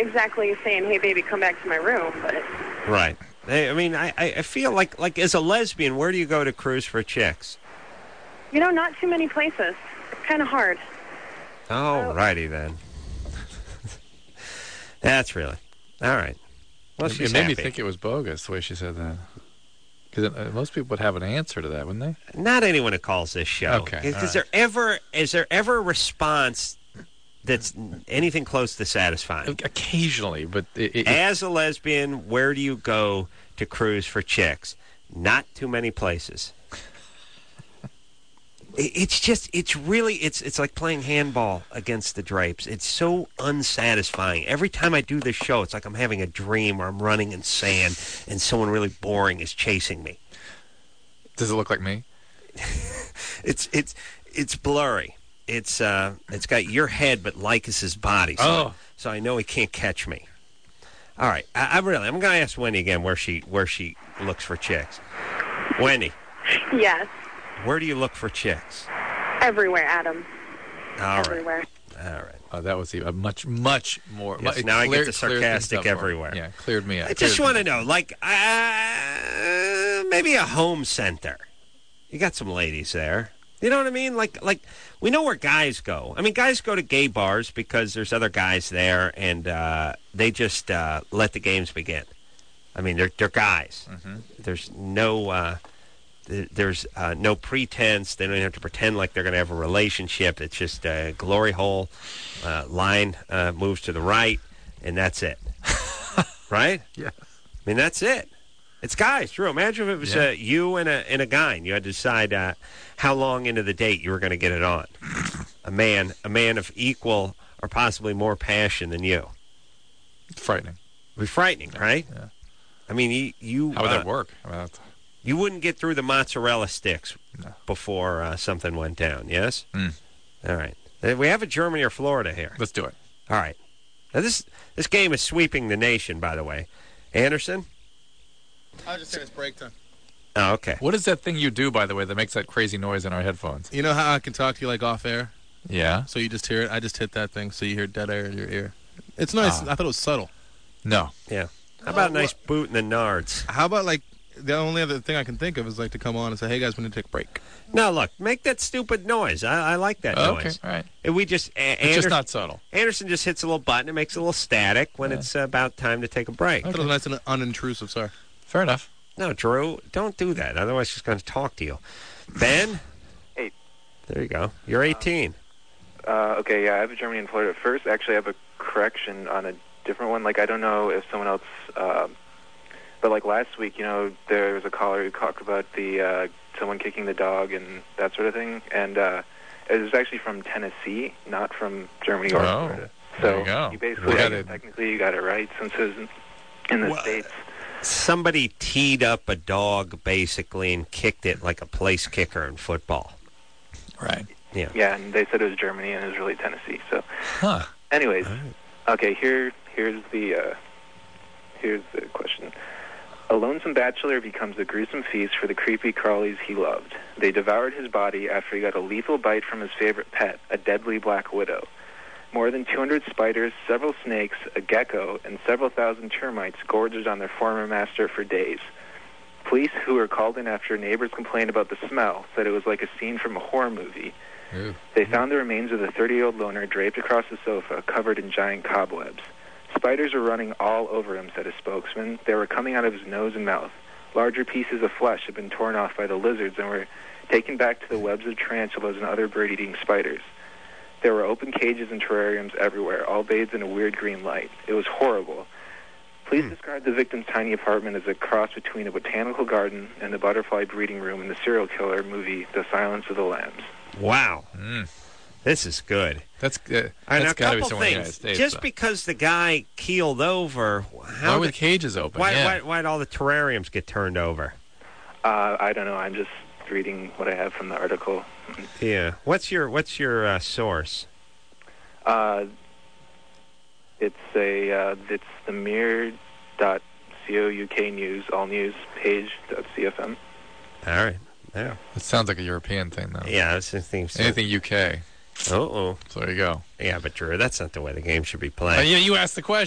exactly saying, hey, baby, come back to my room, but... Right. I mean, I feel like as a lesbian, where do you go to cruise for chicks? Not too many places. It's kind of hard. Oh, righty then. That's really... All right. Well, she's it made me happy. think it was bogus, the way she said that. Because most people would have an answer to that, wouldn't they? Not anyone who calls this show. Okay. Is there ever a response that's anything close to satisfying? Occasionally, but... As a lesbian, where do you go to cruise for chicks? Not too many places. It's like playing handball against the drapes. It's so unsatisfying. Every time I do this show, it's like I'm having a dream or I'm running in sand and someone really boring is chasing me. Does it look like me? It's blurry. It's got your head but Lycus's body. So I know he can't catch me. All right, I'm going to ask Wendy again where she looks for chicks. Wendy. Yes. Where do you look for chicks? Everywhere, Adam. Everywhere. All right. Oh, that was a much more... Yes, now I get the sarcastic everywhere. Yeah, cleared me up. I just want to know, maybe a home center. You got some ladies there. You know what I mean? Like we know where guys go. I mean, guys go to gay bars because there's other guys there, and they just let the games begin. I mean, they're guys. Mm-hmm. There's no... There's no pretense. They don't have to pretend like they're going to have a relationship. It's just a glory hole. Line moves to the right, and that's it. Right? Yeah. I mean, that's it. It's guys, true. Imagine if it was you and a guy, and you had to decide how long into the date you were going to get it on. A man of equal or possibly more passion than you. It's frightening. It'd be frightening, right? Yeah. I mean, you. How would that work? You wouldn't get through the mozzarella sticks before something went down, yes? Mm. All right. We have a Germany or Florida here. Let's do it. All right. Now, this game is sweeping the nation, by the way. Anderson? I was just saying it's break time. Oh, okay. What is that thing you do, by the way, that makes that crazy noise in our headphones? You know how I can talk to you like off air? Yeah. So you just hear it? I just hit that thing so you hear dead air in your ear. It's nice. I thought it was subtle. No. Yeah. How about a nice boot in the nards? How about, the only other thing I can think of is, to come on and say, hey, guys, we need to take a break. No, look, make that stupid noise. I like that noise. Okay, all right. And we just... It's just not subtle. Anderson just hits a little button. It makes a little static when it's about time to take a break. I thought it was nice and unintrusive, sorry. Fair enough. No, Drew, don't do that. Otherwise, she's going to talk to you. Ben? 8. There you go. You're 18. Okay, yeah, I have a Germany and Florida. First, actually, I have a correction on a different one. I don't know if someone else... but, last week, there was a caller who talked about the someone kicking the dog and that sort of thing. And it was actually from Tennessee, not from Germany or Florida. There you go. You basically, technically, you got it right since it was in the States. Somebody teed up a dog, basically, and kicked it like a place kicker in football. Right. Yeah. Yeah, and they said it was Germany, and it was really Tennessee. So, anyways, okay, here's the question. A lonesome bachelor becomes a gruesome feast for the creepy crawlies he loved. They devoured his body after he got a lethal bite from his favorite pet, a deadly black widow. More than 200 spiders, several snakes, a gecko, and several thousand termites gorged on their former master for days. Police, who were called in after neighbors complained about the smell, said it was like a scene from a horror movie. Ew. They found the remains of the 30-year-old loner draped across the sofa, covered in giant cobwebs. Spiders were running all over him, said a spokesman. They were coming out of his nose and mouth. Larger pieces of flesh had been torn off by the lizards and were taken back to the webs of tarantulas and other bird-eating spiders. There were open cages and terrariums everywhere, all bathed in a weird green light. It was horrible. Police described the victim's tiny apartment as a cross between a botanical garden and the butterfly breeding room in the serial killer movie The Silence of the Lambs. Wow. This is good. That's good. That's got to be couple somewhere in the United things. States. Just because the guy keeled over, why were the cages open? Why'd all the terrariums get turned over? I don't know. I'm just reading what I have from the article. Yeah. What's your source? It's the mirror.co.uk news, all news page.cfm. All right. Yeah. It sounds like a European thing, though. Yeah, I think so. Anything UK. Uh-oh. So there you go. Yeah, but Drew, that's not the way the game should be played. You asked the question.